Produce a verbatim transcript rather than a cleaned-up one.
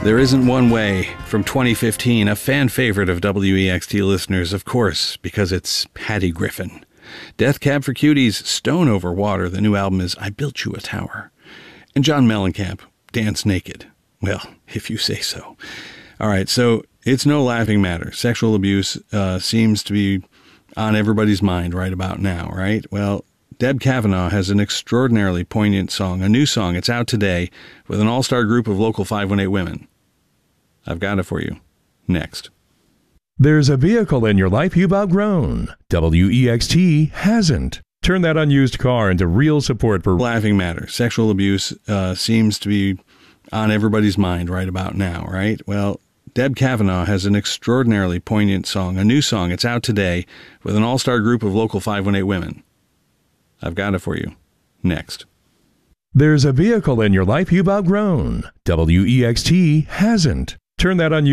There Isn't One Way from twenty fifteen, a fan favorite of W E X T listeners, of course, because it's Patty Griffin. Death Cab for Cuties, Stone Over Water. The new album is I Built You a Tower. And John Mellencamp, Dance Naked. Well, if you say so. All right, so it's no laughing matter. Sexual abuse uh, seems to be on everybody's mind right about now, right? Well, Deb Kavanaugh has an extraordinarily poignant song, a new song. It's out today with an all-star group of local five one eight women. I've got it for you. Next. There's a vehicle in your life you've outgrown. W E X T hasn't. Turn that unused car into real support for laughing matter. Sexual abuse uh, seems to be on everybody's mind right about now, right? Well, Deb Kavanaugh has an extraordinarily poignant song, a new song. It's out today with an all-star group of local five one eight women. I've got it for you. Next. There's a vehicle in your life you've outgrown. W E X T hasn't. Turn that unused